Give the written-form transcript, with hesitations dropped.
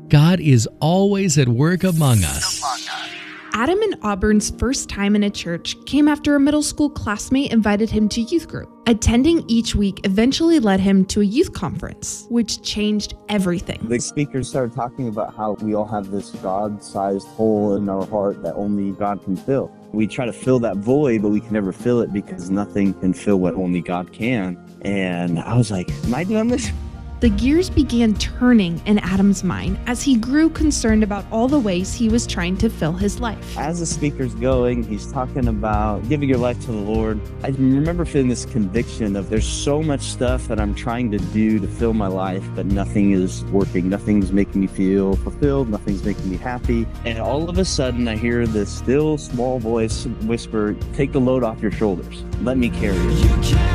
God is always at work among us. Adam and Auburn's first time in a church came after a middle school classmate invited him to youth group. Attending each week eventually led him to a youth conference, which changed everything. The speakers started talking about how we all have this God-sized hole in our heart that only God can fill. We try to fill that void, but we can never fill it because nothing can fill what only God can. And I was like, am I doing this? The gears began turning in Adam's mind as he grew concerned about all the ways he was trying to fill his life. As the speaker's going, he's talking about giving your life to the Lord. I remember feeling this conviction of there's so much stuff that I'm trying to do to fill my life, but nothing is working. Nothing's making me feel fulfilled. Nothing's making me happy. And all of a sudden, I hear this still small voice whisper, take the load off your shoulders. Let me carry it.